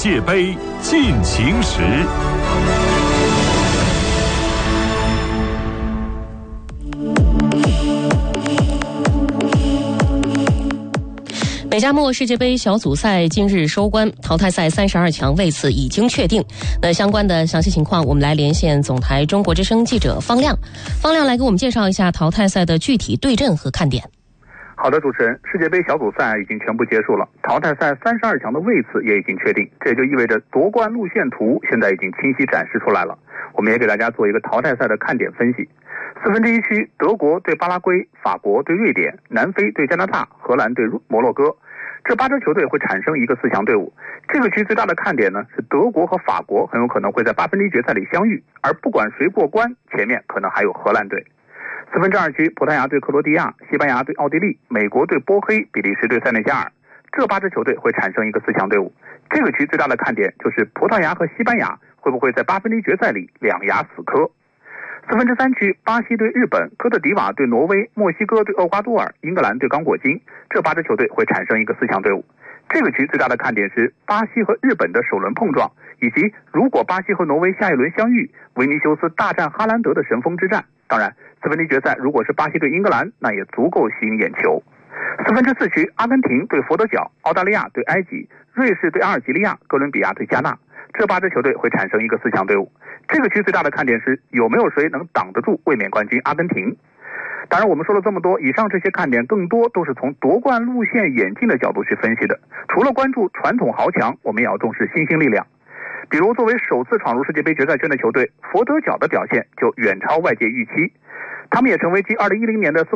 界杯进行时。 美加墨世界杯小组赛今日收官，淘汰赛32强位次已经确定。那相关的详细情况，我们来连线总台中国之声记者方亮。方亮来给我们介绍一下淘汰赛的具体对阵和看点。 好的，主持人，世界杯小组赛已经全部结束了，淘汰赛32强的位次也已经确定，这也就意味着夺冠路线图现在已经清晰展示出来了。我们也给大家做一个淘汰赛的看点分析。4分之1区，德国对巴拉圭，法国对瑞典，南非对加拿大，荷兰对摩洛哥。这8支球队会产生一个4强队伍。这个区最大的看点呢，是德国和法国很有可能会在8分之1决赛里相遇，而不管谁过关，前面可能还有荷兰队。4分之2区，葡萄牙对克罗地亚，西班牙对奥地利，美国对波黑，比利时对塞内加尔。这8支球队会产生一个4强队伍。这个区最大的看点就是葡萄牙和西班牙会不会在8分之1决赛里两牙死磕。4分之3区，巴西对日本，科特迪瓦对挪威，墨西哥对厄瓜多尔，英格兰对刚果金。这8支球队会产生一个4强队伍。这个区最大的看点是巴西和日本的首轮碰撞，以及如果巴西和挪威下一轮相遇，维尼修斯大战哈兰德的神锋之战。当然4分之1决赛如果是巴西对英格兰，那也足够吸引眼球。4分之4区，阿根廷对佛得角，澳大利亚对埃及，瑞士对阿尔及利亚，哥伦比亚对加纳。这8支球队会产生一个4强队伍。这个区最大的看点是有没有谁能挡得住卫冕冠军阿根廷。当然我们说了这么多，以上这些看点更多都是从夺冠路线演进的角度去分析的。除了关注传统豪强，我们也要重视新兴力量。比如作为首次闯入世界杯决赛圈的球队，佛得角的表现就远超外界预期，他们也成为继2010年的